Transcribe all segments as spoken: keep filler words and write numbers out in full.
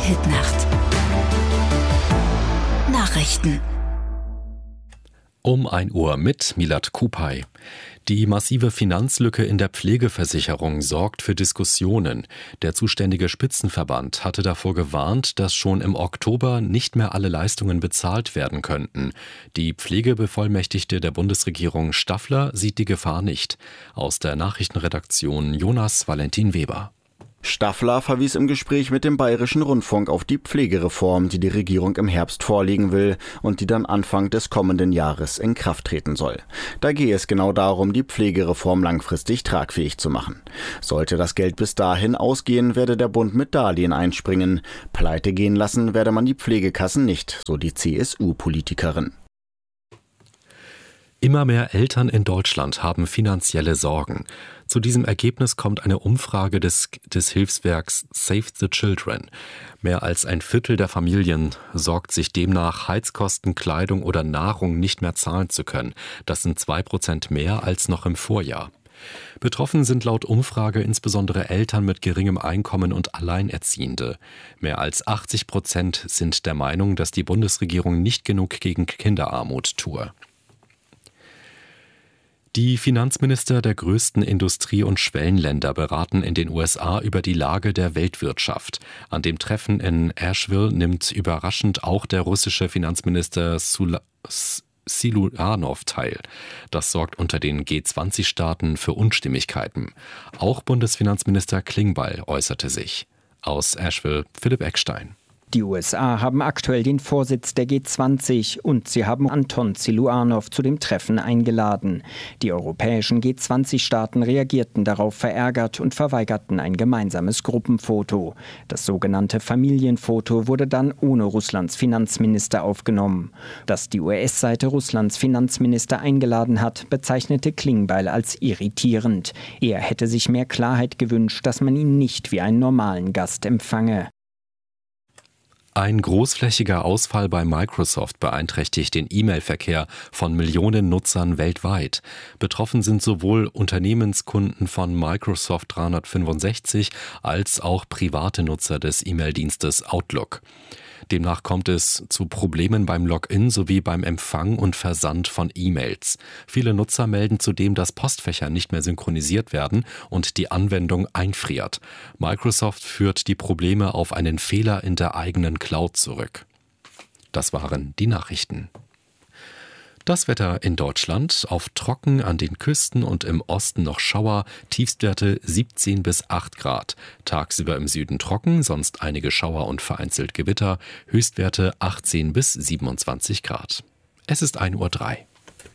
Hitnacht. Nachrichten. Um ein Uhr mit Milad Kupay. Die massive Finanzlücke in der Pflegeversicherung sorgt für Diskussionen. Der zuständige Spitzenverband hatte davor gewarnt, dass schon im Oktober nicht mehr alle Leistungen bezahlt werden könnten. Die Pflegebevollmächtigte der Bundesregierung Staffler sieht die Gefahr nicht. Aus der Nachrichtenredaktion Jonas Valentin Weber. Staffler verwies im Gespräch mit dem Bayerischen Rundfunk auf die Pflegereform, die die Regierung im Herbst vorlegen will und die dann Anfang des kommenden Jahres in Kraft treten soll. Da gehe es genau darum, die Pflegereform langfristig tragfähig zu machen. Sollte das Geld bis dahin ausgehen, werde der Bund mit Darlehen einspringen. Pleite gehen lassen werde man die Pflegekassen nicht, so die C S U-Politikerin. Immer mehr Eltern in Deutschland haben finanzielle Sorgen. Zu diesem Ergebnis kommt eine Umfrage des, des Hilfswerks Save the Children. Mehr als ein Viertel der Familien sorgt sich demnach, Heizkosten, Kleidung oder Nahrung nicht mehr zahlen zu können. Das sind zwei Prozent mehr als noch im Vorjahr. Betroffen sind laut Umfrage insbesondere Eltern mit geringem Einkommen und Alleinerziehende. Mehr als achtzig Prozent sind der Meinung, dass die Bundesregierung nicht genug gegen Kinderarmut tue. Die Finanzminister der größten Industrie- und Schwellenländer beraten in den U S A über die Lage der Weltwirtschaft. An dem Treffen in Asheville nimmt überraschend auch der russische Finanzminister Sula- Siluanov teil. Das sorgt unter den G zwanzig Staaten für Unstimmigkeiten. Auch Bundesfinanzminister Klingbeil äußerte sich. Aus Asheville Philipp Eckstein. Die U S A haben aktuell den Vorsitz der G zwanzig und sie haben Anton Siluanov zu dem Treffen eingeladen. Die europäischen G zwanzig Staaten reagierten darauf verärgert und verweigerten ein gemeinsames Gruppenfoto. Das sogenannte Familienfoto wurde dann ohne Russlands Finanzminister aufgenommen. Dass die U S-Seite Russlands Finanzminister eingeladen hat, bezeichnete Klingbeil als irritierend. Er hätte sich mehr Klarheit gewünscht, dass man ihn nicht wie einen normalen Gast empfange. Ein großflächiger Ausfall bei Microsoft beeinträchtigt den E-Mail-Verkehr von Millionen Nutzern weltweit. Betroffen sind sowohl Unternehmenskunden von Microsoft dreihundertfünfundsechzig als auch private Nutzer des E-Mail-Dienstes Outlook. Demnach kommt es zu Problemen beim Login sowie beim Empfang und Versand von E-Mails. Viele Nutzer melden zudem, dass Postfächer nicht mehr synchronisiert werden und die Anwendung einfriert. Microsoft führt die Probleme auf einen Fehler in der eigenen Cloud zurück. Das waren die Nachrichten. Das Wetter in Deutschland: auf trocken an den Küsten und im Osten noch Schauer, Tiefstwerte siebzehn bis acht Grad. Tagsüber im Süden trocken, sonst einige Schauer und vereinzelt Gewitter, Höchstwerte achtzehn bis siebenundzwanzig Grad. Es ist ein Uhr drei.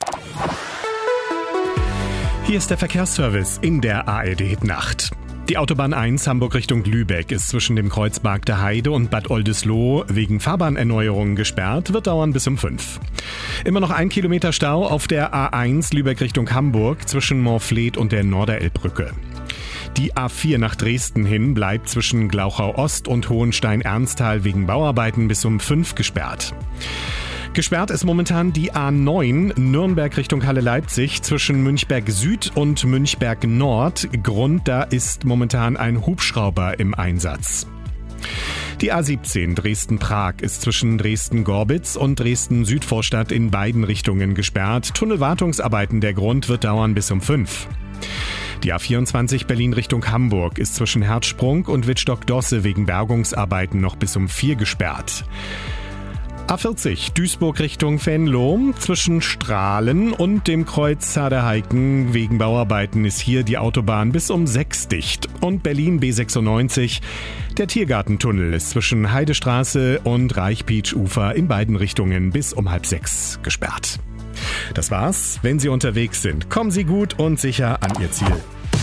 Hier ist der Verkehrsservice in der A R D-Nacht. Die Autobahn eins Hamburg Richtung Lübeck ist zwischen dem Kreuz Bargter Heide und Bad Oldesloe wegen Fahrbahnerneuerungen gesperrt, wird dauern bis um fünf. Immer noch ein Kilometer Stau auf der A eins Lübeck Richtung Hamburg zwischen Moorfleet und der Norderelbbrücke. Die A vier nach Dresden hin bleibt zwischen Glauchau Ost und Hohenstein-Ernsthal wegen Bauarbeiten bis um fünf gesperrt. Gesperrt ist momentan die A neun Nürnberg Richtung Halle-Leipzig zwischen Münchberg Süd und Münchberg Nord. Grund, da ist momentan ein Hubschrauber im Einsatz. Die A siebzehn Dresden-Prag ist zwischen Dresden-Gorbitz und Dresden-Südvorstadt in beiden Richtungen gesperrt. Tunnelwartungsarbeiten, der Grund wird dauern bis um fünf. Die A vierundzwanzig Berlin Richtung Hamburg ist zwischen Herzsprung und Wittstock-Dosse wegen Bergungsarbeiten noch bis um vier gesperrt. A vierzig Duisburg Richtung Venlo zwischen Strahlen und dem Kreuz Haderheiken wegen Bauarbeiten ist hier die Autobahn bis um sechs dicht. Und Berlin B sechsundneunzig, der Tiergartentunnel ist zwischen Heidestraße und Reichpietsch-Ufer in beiden Richtungen bis um halb sechs gesperrt. Das war's. Wenn Sie unterwegs sind, kommen Sie gut und sicher an Ihr Ziel.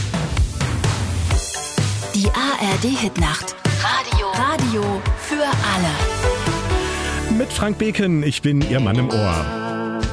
Die A R D-Hitnacht. Radio. Radio für alle. Mit Frank Beken, ich bin Ihr Mann im Ohr.